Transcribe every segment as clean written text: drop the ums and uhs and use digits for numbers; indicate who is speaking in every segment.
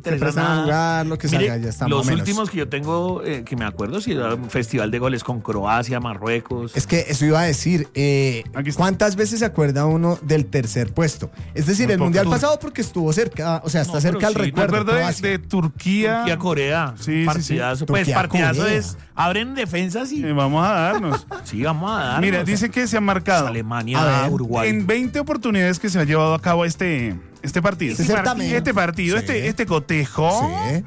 Speaker 1: interesa
Speaker 2: empiezan a
Speaker 1: nada.
Speaker 2: jugar, lo que
Speaker 1: Mire,
Speaker 2: salga ya está
Speaker 1: los
Speaker 2: más o menos.
Speaker 1: últimos que yo tengo, que me acuerdo, sí, era un festival de goles con Croacia, Marruecos.
Speaker 2: Es que eso iba a decir,
Speaker 3: Aquí está.
Speaker 2: ¿cuántas veces se acuerda uno del tercer puesto? Es decir,
Speaker 3: Muy
Speaker 2: el
Speaker 3: poco.
Speaker 2: mundial pasado porque estuvo cerca, o sea, está
Speaker 1: No,
Speaker 2: cerca
Speaker 1: pero
Speaker 2: al
Speaker 1: sí, me
Speaker 3: Me
Speaker 2: recuerdo.
Speaker 3: acuerdo
Speaker 2: Croacia.
Speaker 3: de Turquía.
Speaker 1: Y a Corea.
Speaker 3: Sí,
Speaker 1: partidazo.
Speaker 3: sí, sí.
Speaker 1: Pues
Speaker 2: Turquía,
Speaker 1: partidazo
Speaker 2: Corea.
Speaker 1: es. Abren defensas y.
Speaker 3: Vamos a darnos.
Speaker 1: Sí, vamos a dar.
Speaker 3: Mira, dice que se han marcado
Speaker 1: Alemania,
Speaker 2: A ver,
Speaker 1: Uruguay.
Speaker 3: en 20 oportunidades que se ha llevado a cabo este partido.
Speaker 2: Este certamen.
Speaker 3: Este partido,
Speaker 2: Sí.
Speaker 3: este cotejo,
Speaker 2: Sí.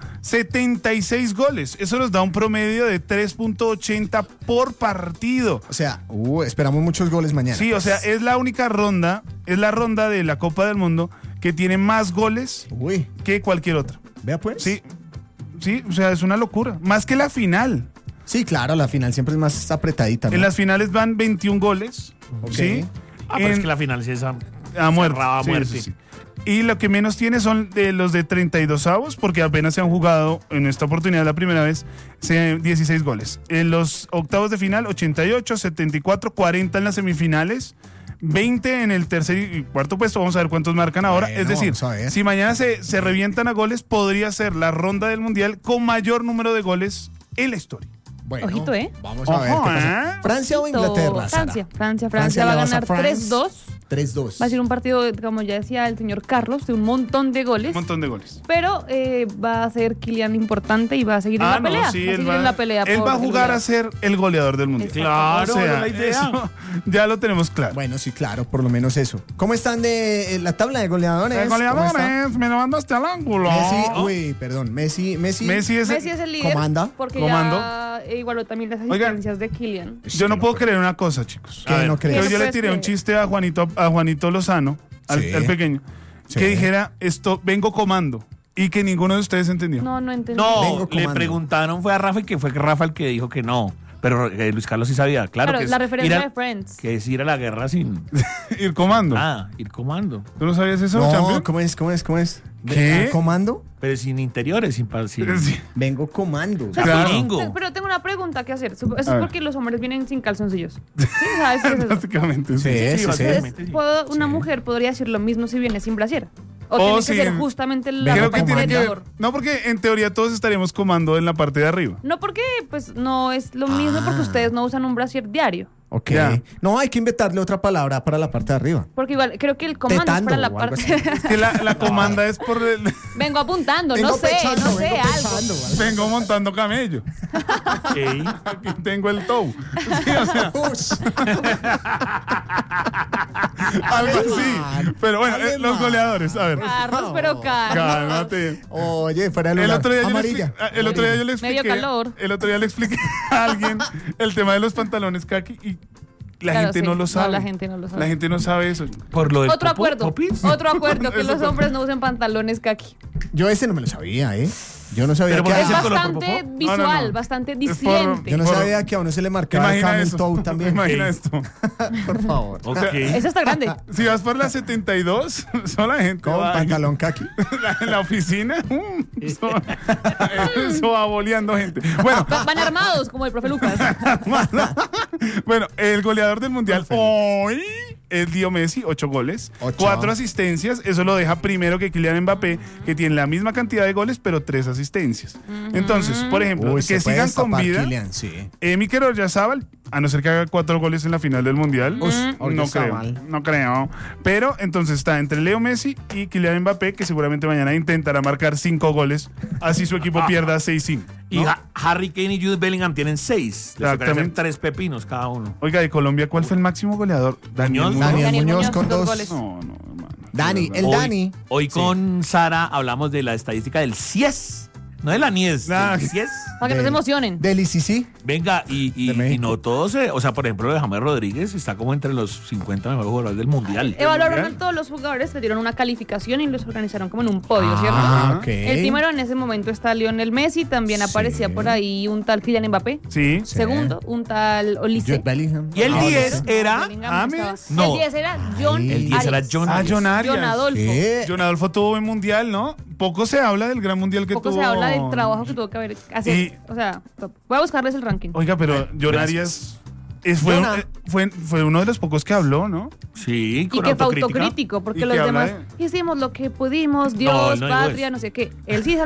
Speaker 3: 76 goles. Eso nos da un promedio de 3.80 por partido.
Speaker 2: O sea, esperamos muchos goles mañana.
Speaker 3: Sí, o sea, es la única ronda, es la ronda de la Copa del Mundo que tiene más goles
Speaker 2: Uy,
Speaker 3: que cualquier otra.
Speaker 2: vea pues.
Speaker 3: Sí, sí, o sea, es una locura. Más que la final.
Speaker 2: Sí, claro, la final siempre es más apretadita, ¿no?
Speaker 3: En las finales van 21 goles.
Speaker 2: Ok.
Speaker 3: ¿Sí?
Speaker 1: Pero es que la final sí es
Speaker 3: a muerte.
Speaker 1: cerrada a
Speaker 3: Sí,
Speaker 1: muerte.
Speaker 3: sí, sí. Y lo que menos tiene son de los de 32avos, porque apenas se han jugado en esta oportunidad la primera vez 16 goles. En los octavos de final, 88, 74, 40 en las semifinales, 20 en el tercer y cuarto puesto. Vamos a ver cuántos marcan ahora.
Speaker 2: Bueno,
Speaker 3: Es decir,
Speaker 2: vamos a ver.
Speaker 3: si mañana se revientan a goles, podría ser la ronda del Mundial con mayor número de goles en la historia.
Speaker 2: Bueno,
Speaker 4: Ojito, ¿eh?
Speaker 2: Vamos a ver
Speaker 3: Ojo,
Speaker 2: qué pasa.
Speaker 3: ¿eh?
Speaker 2: ¿Francia o Inglaterra, Sara?
Speaker 4: Francia va a
Speaker 2: le vas a
Speaker 4: ganar
Speaker 2: France.
Speaker 4: 3-2.
Speaker 2: 3-2.
Speaker 4: Va a ser un partido, como ya decía el señor Carlos, de un montón de goles.
Speaker 3: Un montón de goles.
Speaker 4: Pero va a ser Kylian importante y va a seguir en la pelea.
Speaker 3: no, sí,
Speaker 4: va a
Speaker 3: él
Speaker 4: seguir en la pelea.
Speaker 3: él
Speaker 4: por
Speaker 3: va a
Speaker 4: el
Speaker 3: jugar a
Speaker 4: goleador.
Speaker 3: ser el goleador del mundial.
Speaker 1: Claro,
Speaker 3: O sea,
Speaker 1: es la idea.
Speaker 3: eso ya lo tenemos claro.
Speaker 2: Bueno, sí, claro, por lo menos eso. ¿Cómo están de la tabla de goleadores?
Speaker 3: El
Speaker 2: ¿Cómo está?
Speaker 3: goleador me lo mandaste al ángulo.
Speaker 2: Messi,
Speaker 3: Messi es
Speaker 4: Messi es el líder.
Speaker 2: comanda.
Speaker 4: Porque
Speaker 3: Comando.
Speaker 4: ya igualó también las
Speaker 3: Oigan,
Speaker 4: asistencias de Kylian.
Speaker 3: Yo no puedo creer una cosa, chicos.
Speaker 2: ¿Qué no
Speaker 3: Que
Speaker 2: crees?
Speaker 3: yo le
Speaker 4: puedes
Speaker 3: tiré un
Speaker 4: creer.
Speaker 3: chiste a Juanito Lozano, al
Speaker 2: Sí.
Speaker 3: pequeño,
Speaker 2: Sí.
Speaker 3: que dijera esto, vengo comando, y que ninguno de ustedes entendió.
Speaker 4: No entendí.
Speaker 2: Vengo
Speaker 1: No, le
Speaker 2: comando.
Speaker 1: preguntaron, fue a Rafa y que fue Rafa el que dijo que no. Pero Luis Carlos sí sabía, claro.
Speaker 4: Claro,
Speaker 1: que es
Speaker 4: la referencia
Speaker 1: ir a-
Speaker 4: de Friends.
Speaker 1: Que es ir a la guerra sin
Speaker 3: Ir comando.
Speaker 1: nada, ir comando.
Speaker 3: ¿Tú no sabías eso,
Speaker 2: No,
Speaker 3: champion?
Speaker 2: ¿cómo es?
Speaker 3: ¿Qué?
Speaker 2: ¿Comando?
Speaker 1: Pero sin interiores, sin...
Speaker 3: Sí.
Speaker 2: Vengo comando.
Speaker 3: Claro.
Speaker 1: Gringo.
Speaker 4: Pero tengo una pregunta que hacer. Eso
Speaker 3: A
Speaker 4: es
Speaker 3: ver.
Speaker 4: porque los hombres vienen sin calzoncillos. ¿Sí? ¿Sabes qué es eso?
Speaker 3: Básicamente, sí.
Speaker 2: Sí.
Speaker 4: Entonces, una mujer podría decir lo mismo si viene sin brasier. O tiene que
Speaker 3: sin-
Speaker 4: ser justamente la
Speaker 3: Creo
Speaker 4: ropa
Speaker 3: que tiene que ver.
Speaker 4: interior.
Speaker 3: No, porque en teoría todos estaríamos comando en la parte de arriba.
Speaker 4: No, porque pues no es lo mismo porque ustedes no usan un brasier diario.
Speaker 2: Ok.
Speaker 3: Ya.
Speaker 2: No, hay que inventarle otra palabra para la parte de arriba.
Speaker 4: Porque igual creo que el comando es
Speaker 2: Tetando
Speaker 4: para la
Speaker 2: o algo
Speaker 4: parte.
Speaker 2: así.
Speaker 3: Es que la comanda es por el...
Speaker 4: Vengo apuntando,
Speaker 2: Vengo
Speaker 4: no sé
Speaker 2: pechando,
Speaker 4: algo.
Speaker 2: ¿vale?
Speaker 3: Vengo montando camello.
Speaker 1: Ok.
Speaker 3: Aquí tengo el tow. Sí, o sea, algo así. Pero bueno,
Speaker 2: Alemán.
Speaker 3: los goleadores, a ver.
Speaker 4: Carlos, pero Carlos.
Speaker 3: Cálmate.
Speaker 2: Oye, fuera de
Speaker 3: El
Speaker 2: lugar.
Speaker 3: otro día
Speaker 2: Amarilla.
Speaker 3: el otro día yo le
Speaker 4: Medio
Speaker 3: expliqué.
Speaker 4: calor.
Speaker 3: El otro día le expliqué a alguien el tema de los pantalones kaki y la
Speaker 4: Claro,
Speaker 3: gente
Speaker 4: sí.
Speaker 3: no lo sabe.
Speaker 4: la gente no lo sabe.
Speaker 3: La gente no sabe eso.
Speaker 1: Por lo del
Speaker 4: Otro
Speaker 1: popo-
Speaker 4: acuerdo.
Speaker 1: popis.
Speaker 4: Otro acuerdo, que
Speaker 3: Eso
Speaker 4: los
Speaker 3: fue-
Speaker 4: hombres no usen pantalones kaki.
Speaker 2: Yo ese no me lo sabía, ¿eh? Yo no sabía
Speaker 1: Pero
Speaker 2: que
Speaker 1: ¿por qué
Speaker 4: Es
Speaker 1: se
Speaker 2: a,
Speaker 1: colocó
Speaker 4: bastante
Speaker 1: popó?
Speaker 4: visual,
Speaker 3: No, no.
Speaker 4: bastante
Speaker 3: Es por-
Speaker 4: diciente.
Speaker 2: yo no
Speaker 3: Por-
Speaker 2: sabía que a uno se le marcaba el
Speaker 3: Imagina
Speaker 2: camel
Speaker 3: eso.
Speaker 2: toe también.
Speaker 3: Imagina
Speaker 1: Ok.
Speaker 3: esto.
Speaker 2: Por favor.
Speaker 1: Ok.
Speaker 4: Eso está grande.
Speaker 3: Si vas por la 72, son la gente.
Speaker 2: Con
Speaker 3: va-
Speaker 2: pantalón kaki.
Speaker 3: En la oficina, eso va boleando gente. Bueno,
Speaker 4: Van armados, como el profe Lucas.
Speaker 3: bueno, el goleador del mundial hoy es Leo Messi, 8 goles,
Speaker 2: 8.
Speaker 3: 4 asistencias. Eso lo deja primero que Kylian Mbappé, que tiene la misma cantidad de goles, pero 3 asistencias. Entonces, por ejemplo,
Speaker 2: Uy,
Speaker 3: que
Speaker 2: se puede
Speaker 3: sigan con
Speaker 2: destapar
Speaker 3: vida.
Speaker 2: Kylian, sí.
Speaker 3: Mikel Oyarzabal, a no ser que haga 4 goles en la final del mundial, no
Speaker 2: Oyarzabal.
Speaker 3: creo, no creo. Pero entonces está entre Leo Messi y Kylian Mbappé, que seguramente mañana intentará marcar 5 goles, así su equipo pierda 6-5.
Speaker 1: Y
Speaker 3: ¿no?
Speaker 1: Harry Kane y Jude Bellingham tienen 6. Les tocaría hacer
Speaker 3: Exactamente.
Speaker 1: 3 pepinos cada uno.
Speaker 3: Oiga, de Colombia, ¿cuál fue el máximo goleador?
Speaker 1: Muñoz.
Speaker 2: Daniel Muñoz con
Speaker 4: 2
Speaker 2: 2.
Speaker 4: goles.
Speaker 3: No, hermano.
Speaker 2: Dani, el
Speaker 1: Hoy-
Speaker 2: Dani.
Speaker 1: Hoy
Speaker 2: Sí.
Speaker 1: con Sara hablamos de la estadística del CIES. No de la NIES,
Speaker 3: Ah.
Speaker 1: del CIES.
Speaker 4: Para que no se emocionen.
Speaker 2: Del ICC.
Speaker 1: Venga,
Speaker 2: De
Speaker 1: y
Speaker 2: México.
Speaker 1: no todos, o sea, por ejemplo, de James Rodríguez está como entre los 50 mejores jugadores del Mundial.
Speaker 4: Evaluaron
Speaker 3: mundial?
Speaker 4: a todos los jugadores, le dieron una calificación y los organizaron como en un podio, ¿cierto?
Speaker 2: Ah, ok.
Speaker 4: El primero en ese momento está Lionel Messi, también
Speaker 2: Sí.
Speaker 4: aparecía por ahí un tal Kylian Mbappé.
Speaker 3: Sí.
Speaker 2: Sí.
Speaker 4: Segundo, un tal
Speaker 2: Jude
Speaker 4: Olise.
Speaker 2: Bellingham.
Speaker 1: Y el
Speaker 2: Ah,
Speaker 1: 10
Speaker 2: Olise.
Speaker 1: era...
Speaker 4: Bellingham
Speaker 3: James.
Speaker 4: estaba.
Speaker 1: No.
Speaker 4: El 10 era John
Speaker 2: Sí.
Speaker 1: El 10 era
Speaker 4: Arias.
Speaker 1: John Arias.
Speaker 3: John Arias.
Speaker 4: John Adolfo.
Speaker 2: ¿Qué?
Speaker 3: John Adolfo tuvo buen mundial, ¿no? Poco se habla del gran mundial que
Speaker 4: Poco
Speaker 3: tuvo.
Speaker 4: se habla del trabajo que tuvo que haber hacer.
Speaker 3: Y-
Speaker 4: O sea, voy a buscarles el ranking.
Speaker 3: Oiga, pero John
Speaker 1: Gracias.
Speaker 3: Arias fue,
Speaker 2: Jonah.
Speaker 3: fue uno de los pocos que habló, ¿no?
Speaker 1: Sí,
Speaker 4: Y
Speaker 1: con
Speaker 4: que fue
Speaker 1: autocrítica.
Speaker 4: autocrítico, porque
Speaker 3: ¿Y
Speaker 4: los
Speaker 3: qué habla
Speaker 4: demás hicimos lo que pudimos, Dios,
Speaker 1: No, no digo
Speaker 4: patria,
Speaker 1: eso.
Speaker 4: no sé qué. Él sí